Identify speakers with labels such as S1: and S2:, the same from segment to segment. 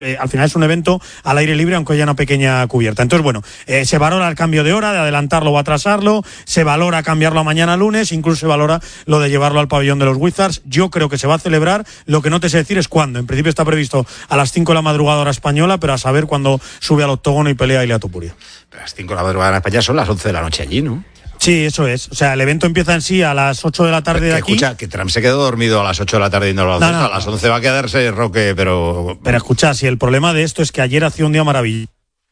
S1: Al final es un evento al aire libre, aunque haya una pequeña cubierta. Entonces, bueno, se valora el cambio de hora, de adelantarlo o atrasarlo, se valora cambiarlo a mañana lunes, incluso se valora lo de llevarlo al pabellón de los Wizards. Yo creo que se va a celebrar, lo que no te sé decir es cuándo. En principio está previsto a las 5 de la madrugada hora española, pero a saber cuándo sube al octógono y pelea Ilia Topuria.
S2: Pero a las 5 de la madrugada en España son las 11 de la noche allí, ¿no?
S1: Sí, eso es. O sea, el evento empieza en sí a las 8 de la tarde de aquí.
S2: Escucha, que Trump se quedó dormido a las 8 de la tarde y no a las 11. A las 11 va a quedarse Roque, pero...
S1: Pero escucha, si el problema de esto es que ayer hacía un día maravilloso.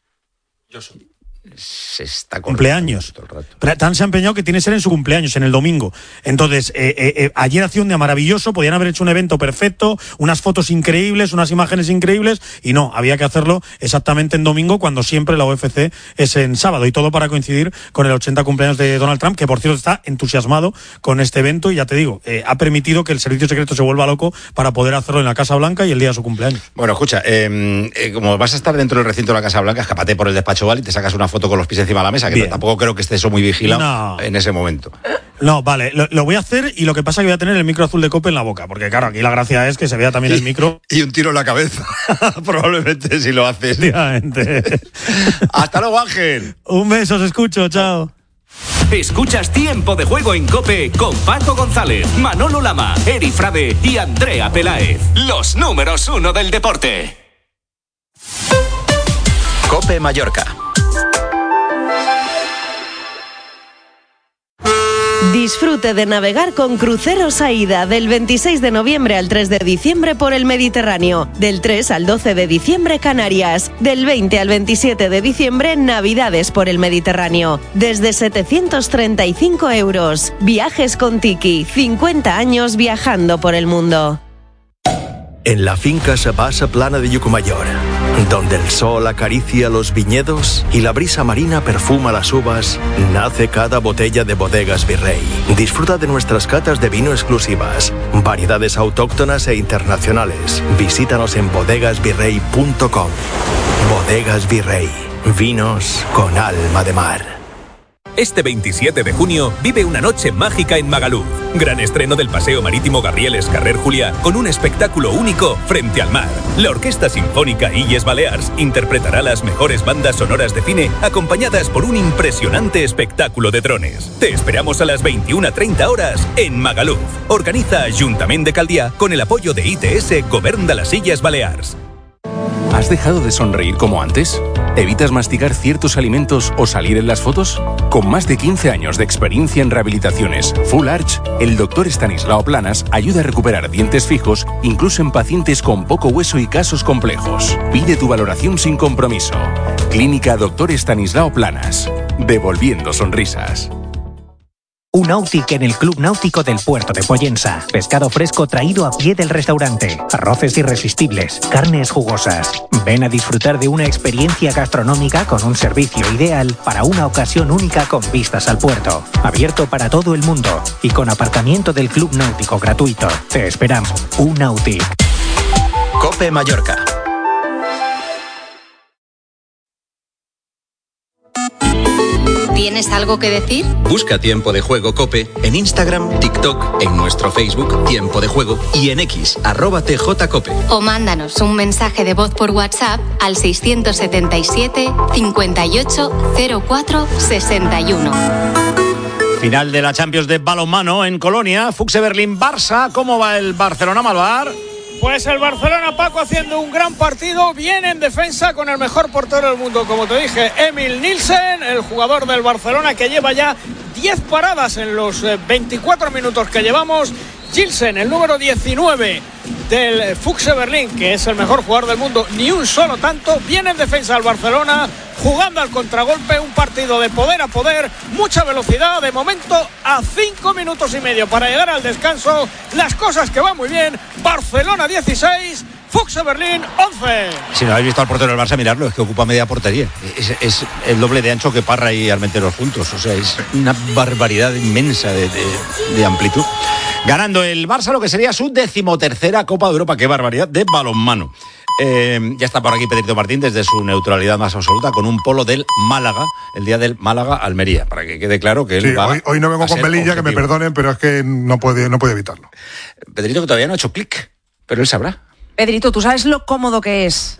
S2: Se está
S1: cumpleaños. Pero tan se ha empeñado que tiene que ser en su cumpleaños, en el domingo. Entonces, ayer hacía un día maravilloso, podían haber hecho un evento perfecto, unas fotos increíbles, unas imágenes increíbles, y no, había que hacerlo exactamente en domingo, cuando siempre la UFC es en sábado, y todo para coincidir con el 80 cumpleaños de Donald Trump, que por cierto está entusiasmado con este evento, y ya te digo, ha permitido que el servicio secreto se vuelva loco para poder hacerlo en la Casa Blanca y el día de su cumpleaños.
S2: Bueno, escucha, como vas a estar dentro del recinto de la Casa Blanca, escápate por el despacho Oval y te sacas una foto con los pies encima de la mesa, que tampoco creo que esté eso muy vigilado en ese momento.
S1: No, vale, lo voy a hacer, y lo que pasa es que voy a tener el micro azul de COPE en la boca, porque claro, aquí la gracia es que se vea también el micro.
S2: Y un tiro en la cabeza, probablemente, si lo haces.
S1: Efectivamente.
S2: Hasta luego, Ángel.
S1: Un beso, os escucho, chao.
S3: Escuchas Tiempo de Juego en COPE con Paco González, Manolo Lama, Eri Frade y Andrea Peláez. Los números 1 del deporte.
S4: COPE Mallorca.
S5: Disfrute de navegar con Cruceros AIDA del 26 de noviembre al 3 de diciembre por el Mediterráneo, del 3 al 12 de diciembre Canarias, del 20 al 27 de diciembre Navidades por el Mediterráneo, desde 735 euros. Viajes con Tiki, 50 años viajando por el mundo.
S6: En la finca Sabasa Plana de Llucmajor, donde el sol acaricia los viñedos y la brisa marina perfuma las uvas, nace cada botella de Bodegas Virrey. Disfruta de nuestras catas de vino exclusivas, variedades autóctonas e internacionales. Visítanos en bodegasvirrey.com. Bodegas Virrey, vinos con alma de mar.
S3: Este 27 de junio vive una noche mágica en Magaluf. Gran estreno del Paseo Marítimo Gabrieles Carrer Juliá con un espectáculo único frente al mar. La Orquesta Sinfónica Illes Balears interpretará las mejores bandas sonoras de cine acompañadas por un impresionante espectáculo de drones. Te esperamos a las 21:30 horas en Magaluf. Organiza Ajuntament de Caldià con el apoyo de ITS Govern de las Illes Balears.
S7: ¿Has dejado de sonreír como antes? ¿Evitas masticar ciertos alimentos o salir en las fotos? Con más de 15 años de experiencia en rehabilitaciones Full Arch, el Dr. Estanislao Planas ayuda a recuperar dientes fijos, incluso en pacientes con poco hueso y casos complejos. Pide tu valoración sin compromiso. Clínica Dr. Estanislao Planas. Devolviendo sonrisas.
S8: Un Nautic en el Club Náutico del Puerto de Pollensa. Pescado fresco traído a pie del restaurante. Arroces irresistibles. Carnes jugosas. Ven a disfrutar de una experiencia gastronómica con un servicio ideal para una ocasión única con vistas al puerto. Abierto para todo el mundo y con aparcamiento del Club Náutico gratuito. Te esperamos. Un Nautic.
S4: COPE Mallorca.
S9: ¿Tienes algo que decir?
S4: Busca Tiempo de Juego COPE en Instagram, TikTok, en nuestro Facebook Tiempo de Juego y en X, @TJCOPE.
S9: O mándanos un mensaje de voz por WhatsApp al 677 58 04 61.
S2: Final de la Champions de balonmano en Colonia. Fuxe Berlín-Barça. ¿Cómo va el Barcelona, Malvar?
S10: Pues el Barcelona, Paco, haciendo un gran partido, bien en defensa con el mejor portero del mundo, como te dije, Emil Nielsen, el jugador del Barcelona que lleva ya 10 paradas en los 24 minutos que llevamos. Gilsen, el número 19 del Fuxe Berlín, que es el mejor jugador del mundo, ni un solo tanto, bien en defensa al Barcelona, jugando al contragolpe, un partido de poder a poder, mucha velocidad, de momento a 5 minutos y medio para llegar al descanso, las cosas que van muy bien. Barcelona 16, Fuxe Berlín 11.
S2: Si no habéis visto al portero del Barça, miradlo, es que ocupa media portería, es el doble de ancho que Parra y Armenteros juntos, o sea, es una barbaridad inmensa de amplitud. Ganando el Barça lo que sería su 13ª Copa de Europa, qué barbaridad de balonmano. Ya está por aquí Pedrito Martín desde su neutralidad más absoluta con un polo del Málaga, el día del Málaga-Almería, para que quede claro que él va
S11: hoy no vengo con Belilla, que me perdonen, pero es que no puede evitarlo.
S2: Pedrito, que todavía no ha hecho clic, pero él sabrá.
S12: Pedrito, ¿tú sabes lo cómodo que es